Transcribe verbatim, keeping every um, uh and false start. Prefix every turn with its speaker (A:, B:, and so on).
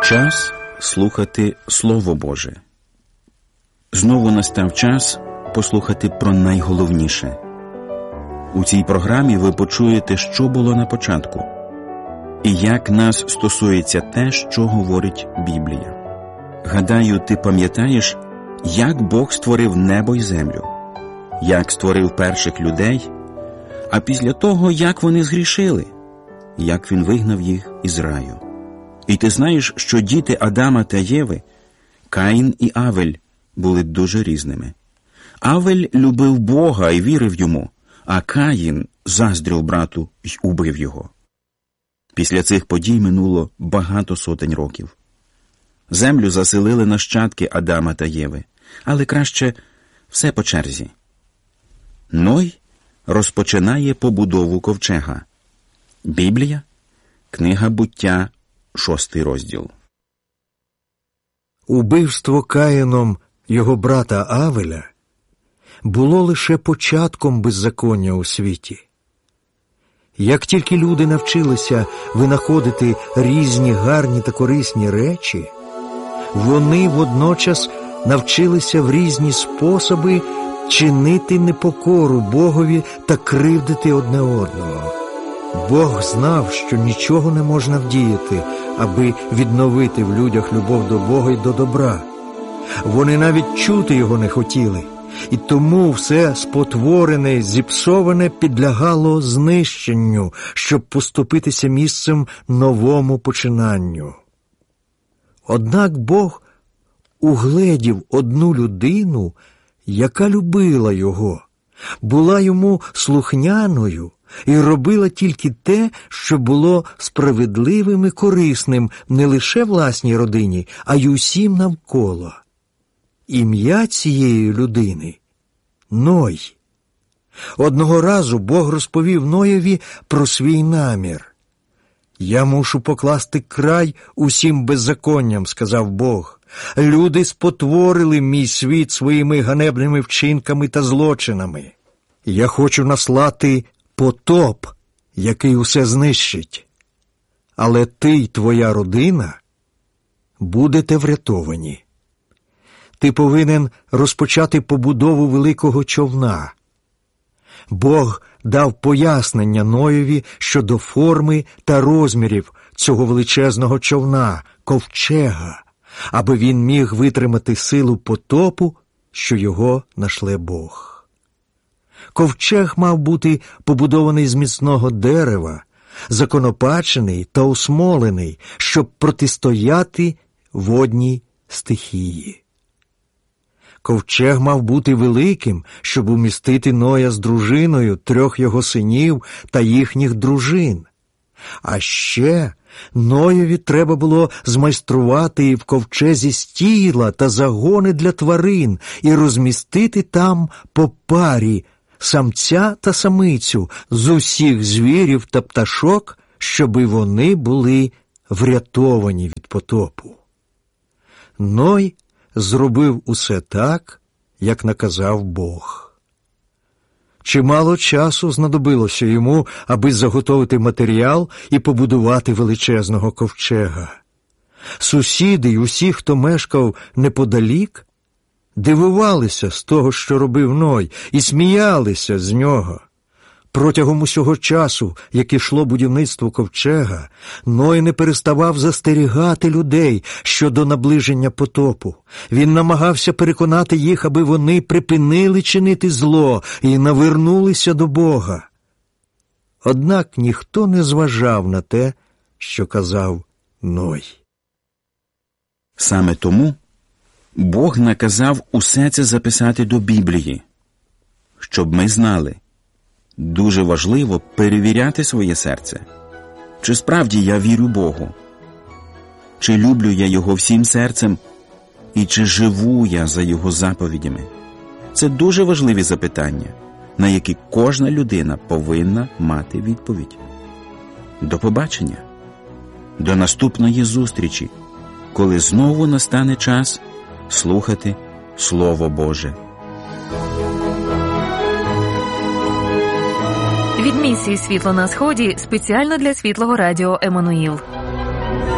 A: Час слухати Слово Боже. Знову настав час послухати про найголовніше. У цій програмі ви почуєте, що було на початку, і як нас стосується те, що говорить Біблія. Гадаю, ти пам'ятаєш, як Бог створив небо й землю, як створив перших людей, а після того, як вони згрішили, як Він вигнав їх із раю. І ти знаєш, що діти Адама та Єви, Каїн і Авель, були дуже різними. Авель любив Бога і вірив йому, а Каїн заздрив брату й убив його. Після цих подій минуло багато сотень років. Землю заселили нащадки Адама та Єви, але краще все по черзі. Ной розпочинає побудову ковчега. Біблія, книга Буття, шостий розділ.
B: Убивство Каїном його брата Авеля було лише початком беззаконня у світі. Як тільки люди навчилися винаходити різні гарні та корисні речі, вони водночас навчилися в різні способи чинити непокору Богові та кривдити одне одного. Бог знав, що нічого не можна вдіяти, аби відновити в людях любов до Бога й до добра. Вони навіть чути його не хотіли, і тому все спотворене й зіпсоване підлягало знищенню, щоб поступитися місцем новому починанню. Однак Бог угледів одну людину, яка любила його, була йому слухняною і робила тільки те, що було справедливим і корисним не лише власній родині, а й усім навколо. Ім'я цієї людини – Ной. Одного разу Бог розповів Ноєві про свій намір. «Я мушу покласти край усім беззаконням», – сказав Бог. «Люди спотворили мій світ своїми ганебними вчинками та злочинами. Я хочу наслати потоп, який усе знищить. Але ти й твоя родина будете врятовані. Ти повинен розпочати побудову великого човна». Бог дав пояснення Ноєві щодо форми та розмірів цього величезного човна, ковчега, аби він міг витримати силу потопу, що його нашле Бог. Ковчег мав бути побудований з міцного дерева, законопачений та осмолений, щоб протистояти водній стихії. Ковчег мав бути великим, щоб умістити Ноя з дружиною, трьох його синів та їхніх дружин. А ще Ноєві треба було змайструвати в ковчезі стійла та загони для тварин і розмістити там по парі самця та самицю з усіх звірів та пташок, щоби вони були врятовані від потопу. Ной зробив усе так, як наказав Бог. Чимало часу знадобилося йому, аби заготовити матеріал і побудувати величезного ковчега. Сусіди й усі, хто мешкав неподалік, дивувалися з того, що робив Ной, і сміялися з нього. Протягом усього часу, як ішло будівництво ковчега, Ной не переставав застерігати людей щодо наближення потопу. Він намагався переконати їх, аби вони припинили чинити зло і навернулися до Бога. Однак ніхто не зважав на те, що казав Ной.
A: Саме тому Бог наказав усе це записати до Біблії, щоб ми знали. Дуже важливо перевіряти своє серце. Чи справді я вірю Богу? Чи люблю я Його всім серцем? І чи живу я за Його заповідями? Це дуже важливі запитання, на які кожна людина повинна мати відповідь. До побачення. До наступної зустрічі, коли знову настане час слухати Слово Боже.
C: Від місії «Світло на Сході» спеціально для Світлого Радіо «Еммануїл».